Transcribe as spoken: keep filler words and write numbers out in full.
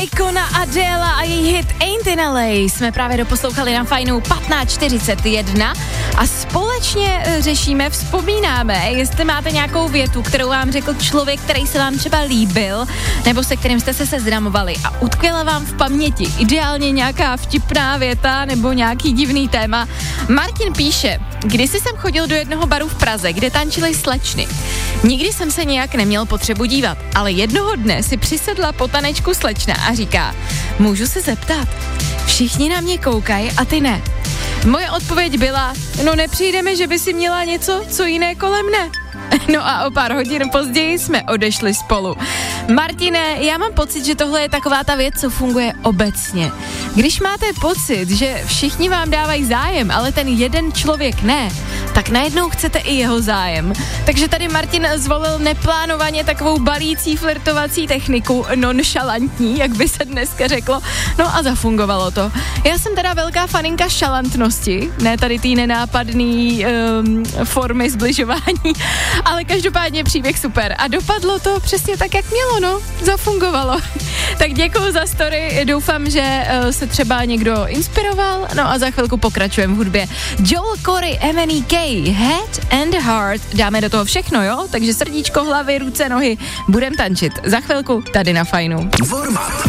Ikona Adela a její hit Ain't in L A jsme právě doposlouchali na Fajnu patnáct čtyřicet jedna a společně řešíme, vzpomínáme, jestli máte nějakou větu, kterou vám řekl člověk, který se vám třeba líbil, nebo se kterým jste se seznamovali a utkvěla vám v paměti. Ideálně nějaká vtipná věta nebo nějaký divný téma. Martin píše, kdysi jsem chodil do jednoho baru v Praze, kde tančily slečny. Nikdy jsem se nějak neměl potřebu dívat, ale jednoho dne si přisedla po tanečku slečna a říká, můžu se zeptat? Všichni na mě koukají a ty ne. Moje odpověď byla, no nepřijde mi, že by si měla něco, co jiné kolem ne. No a o pár hodin později jsme odešli spolu. Martine, já mám pocit, že tohle je taková ta věc, co funguje obecně. Když máte pocit, že všichni vám dávají zájem, ale ten jeden člověk ne, tak najednou chcete i jeho zájem. Takže tady Martin zvolil neplánovaně takovou balící flirtovací techniku, nonšalantní, jak by se dneska řeklo, no a zafungovalo to. Já jsem teda velká faninka šalantnosti, ne tady tý nenápadný um, formy zbližování, ale každopádně příběh super a dopadlo to přesně tak, jak mělo, no, zafungovalo. Tak děkuju za story, doufám, že uh, se třeba někdo inspiroval, no a za chvilku pokračujeme v hudbě. Joel Corey, M N E K, Head and Heart, dáme do toho všechno, jo? Takže srdíčko, hlavy, ruce, nohy, budem tančit. Za chvilku tady na Fajnu.